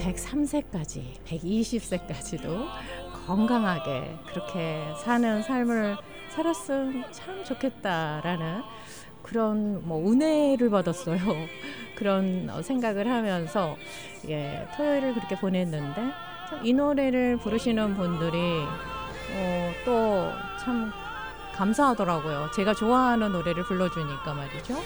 103세까지, 120세까지도 건강하게 그렇게 사는 삶을 살았으면 참 좋겠다라는 그런 은혜를 받았어요. 그런 생각을 하면서 토요일을 그렇게 보냈는데 참 이 노래를 부르시는 분들이 또 참 감사하더라고요. 제가 좋아하는 노래를 불러주니까 말이죠.